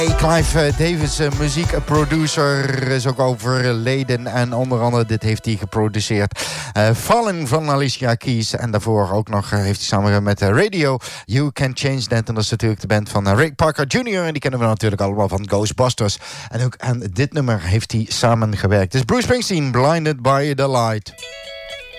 Clive Davis, muziekproducer, is ook overleden. En onder andere dit heeft hij geproduceerd. Fallen van Alicia Keys. En daarvoor ook nog heeft hij samen met Radio You Can Change That. En dat is natuurlijk de band van Ray Parker Jr. En die kennen we natuurlijk allemaal van Ghostbusters. En ook aan dit nummer heeft hij samengewerkt. Dus Bruce Springsteen, Blinded by the Light.